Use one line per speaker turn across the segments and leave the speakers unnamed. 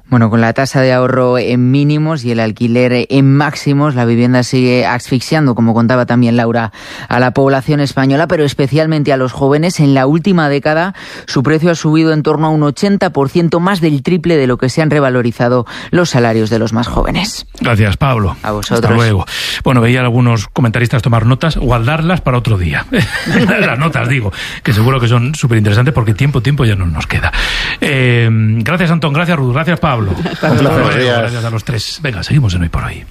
Bueno, con la tasa de ahorro en mínimos y el alquiler en máximos, la vivienda sigue asfixiando, como contaba también Laura, a la población española, pero especialmente a los jóvenes. En la última década su precio ha subido en torno a un 80%, más del triple de lo que se han revalorizado los salarios de los más jóvenes.
Gracias, Pablo.
A vosotros.
Hasta luego. Bueno, veía a algunos comentaristas tomar notas, guardarlas para otro día. Las notas, digo, que seguro que son súper interesantes porque tiempo ya no nos queda. Gracias, Antón. Gracias, Ruth. Gracias, Pablo. Gracias a los tres. Venga, seguimos en Hoy por Hoy.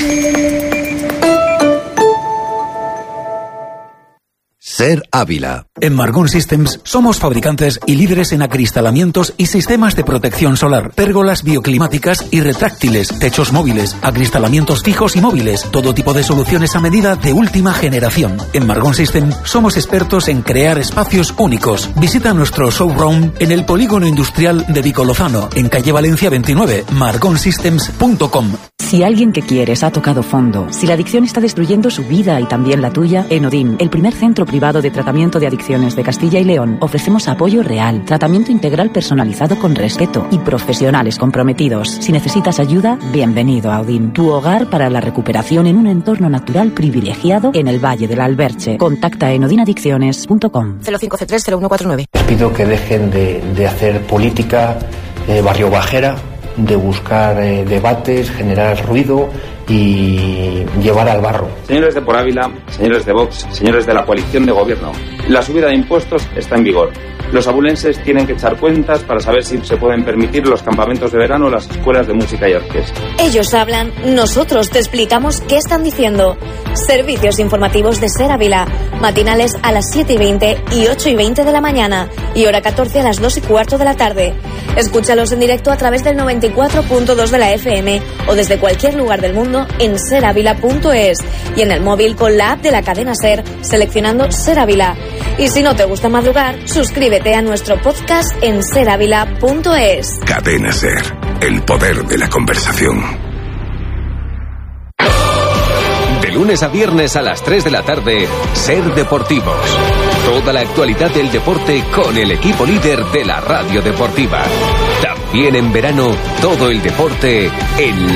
Ser Ávila.
En Margón Systems somos fabricantes y líderes en acristalamientos y sistemas de protección solar, pérgolas bioclimáticas y retráctiles, techos móviles, acristalamientos fijos y móviles, todo tipo de soluciones a medida de última generación. En Margón Systems somos expertos en crear espacios únicos. Visita nuestro showroom en el Polígono Industrial de Vicolozano, en calle Valencia 29, margonsystems.com.
Si alguien que quieres ha tocado fondo, si la adicción está destruyendo su vida y también la tuya, en Odin, el primer centro privado de tratamiento de adicciones de Castilla y León, ofrecemos apoyo real, tratamiento integral personalizado con respeto y profesionales comprometidos. Si necesitas ayuda, bienvenido a Odin, tu hogar para la recuperación en un entorno natural privilegiado en el Valle del Alberche. Contacta en odinadicciones.com.
05C3-0149. Les pido que dejen de hacer política barrio bajera, de buscar debates, generar ruido y llevar al barro.
Señores de Por Ávila, señores de Vox, señores de la coalición de gobierno, la subida de impuestos está en vigor. Los abulenses tienen que echar cuentas para saber si se pueden permitir los campamentos de verano o las escuelas de música y orquesta.
Ellos hablan, nosotros te explicamos qué están diciendo. Servicios informativos de Ser Ávila, matinales a las 7:20 y 8:20 de la mañana y hora 14 a las 2:15 de la tarde. Escúchalos en directo a través del 94.2 de la FM o desde cualquier lugar del mundo en seravila.es y en el móvil con la app de la cadena Ser, seleccionando Ser Ávila. Y si no te gusta madrugar, suscríbete a nuestro podcast en seravila.es.
Cadena Ser, el poder de la conversación. De lunes a viernes a las 3 de la tarde, Ser Deportivos. Toda la actualidad del deporte con el equipo líder de la radio deportiva. También en verano, todo el deporte en la